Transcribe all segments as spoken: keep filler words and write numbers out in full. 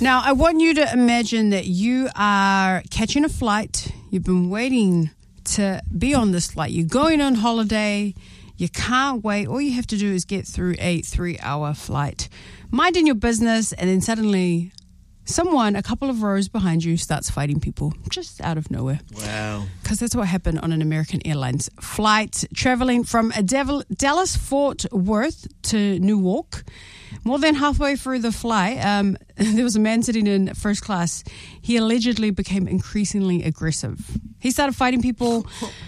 Now, I want you to imagine that you are catching a flight. You've been waiting to be on this flight. You're going on holiday. You can't wait. All you have to do is get through a three-hour flight. Minding your business, and then suddenly someone a couple of rows behind you starts fighting people just out of nowhere. Wow. Because that's what happened on an American Airlines flight traveling from Dallas-Fort Worth to Newark. More than halfway through the flight, um, there was a man sitting in first class. He allegedly became increasingly aggressive. He started fighting people.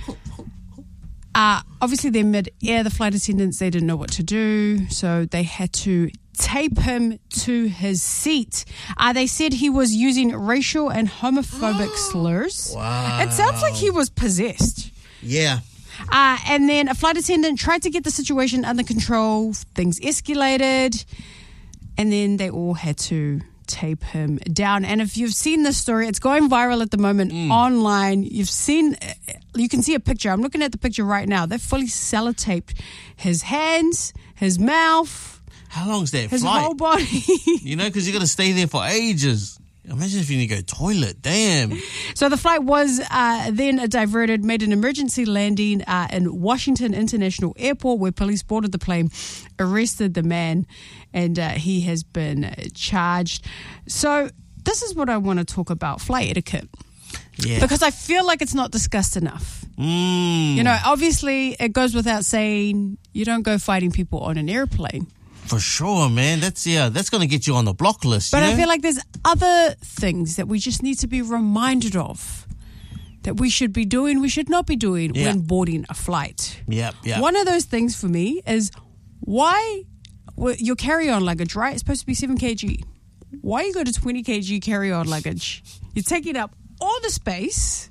Uh, obviously, they're mid-air. The flight attendants, they didn't know what to do, so they had to tape him to his seat. Uh, they said he was using racial and homophobic slurs. Wow. It sounds like he was possessed. Yeah. Uh, and then a flight attendant tried to get the situation under control. Things escalated. And then they all had to tape him down. And if you've seen this story, it's going viral at the moment mm. online. You've seen, you can see a picture. I'm looking at the picture right now. They fully sellotaped his hands, his mouth. How long's that his flight? His whole body. You know, because you got to stay there for ages. Imagine if you need to go toilet. Damn. So the flight was uh, then diverted, made an emergency landing uh, in Washington International Airport, where police boarded the plane, arrested the man, and uh, he has been charged. So this is what I want to talk about, flight etiquette. Yeah. Because I feel like it's not discussed enough. Mm. You know, obviously it goes without saying you don't go fighting people on an airplane. For sure, man. That's yeah. That's going to get you on the block list. But you know? I feel like there's other things that we just need to be reminded of that we should be doing, we should not be doing yeah. when boarding a flight. Yeah, yeah. One of those things for me is why well, your carry-on luggage, right? It's supposed to be seven kilograms. Why you got a twenty kilogram carry-on luggage? You're taking up all the space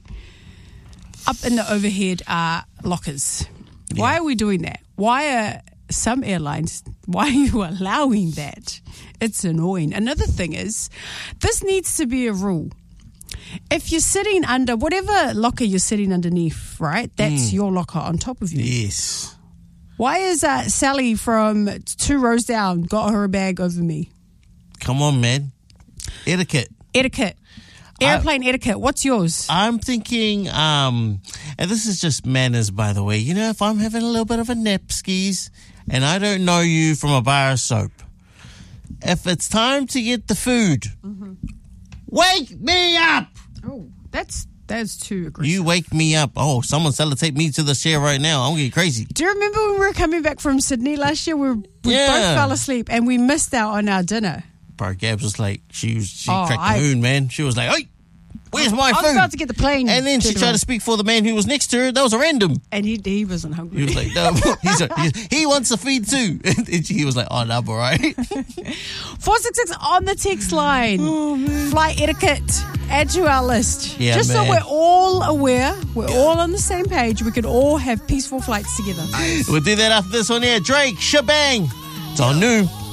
up in the overhead uh, lockers. Yeah. Why are we doing that? Why are some airlines, why are you allowing that? It's annoying. Another thing is, this needs to be a rule. If you're sitting under, whatever locker you're sitting underneath, right, that's mm. your locker on top of you. Yes. Why is uh, Sally from two rows down got her bag over me? Come on, man. Etiquette. Etiquette. Airplane I, etiquette. What's yours? I'm thinking, um, and this is just manners, by the way. You know, if I'm having a little bit of a nap skis and I don't know you from a bar of soap, if it's time to get the food, mm-hmm. wake me up. Oh, that's that's too aggressive. You wake me up. Oh, someone sellotape me to the chair right now. I'm getting crazy. Do you remember when we were coming back from Sydney last year? We, we yeah. both fell asleep and we missed out on our dinner. Bro, Gabs was like, she was, she oh, cracked I, the moon, man. She was like, hey, where's my I food? I was about to get the plane. And then she tried to speak for the man who was next to her. That was a random. And he he wasn't hungry. He was like, no, he's a, he's, he wants to feed too. And he was like, oh, no, I'm all right. four six six on the text line. Oh, man. Flight etiquette. Add to our list. Yeah, Just man. so we're all aware, we're yeah. all on the same page, we can all have peaceful flights together. We'll do that after this one here. Drake, Shebang. It's on New.